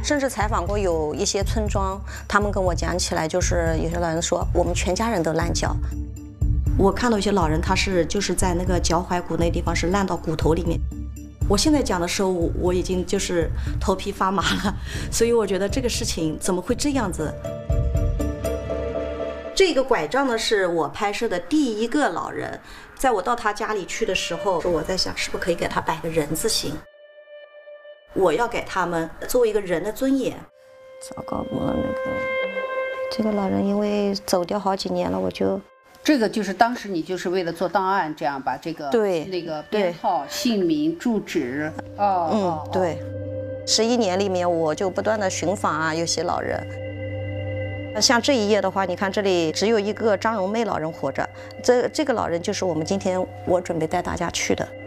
甚至采访过有一些村庄，他们跟我讲起来，就是有些老人说我们全家人都烂脚。我看到有些老人他就是在那个脚踝骨那地方是烂到骨头里面。我现在讲的时候，我已经就是头皮发麻了，所以我觉得这个事情怎么会这样子？这个拐杖呢，是我拍摄的第一个老人。在我到他家里去的时候，我在想是不是可以给他摆个人字形。我要给他们作为一个人的尊严。糟糕，我这个老人因为走掉好几年了，我就。 这个就是当时你就是为了做档案，这样把这个那个编号、姓名、住址。 对。11年里面，我就不断的寻访啊，有些老人。像这一页的话，你看这里只有一个张荣妹老人活着，这个老人就是我们今天我准备带大家去的。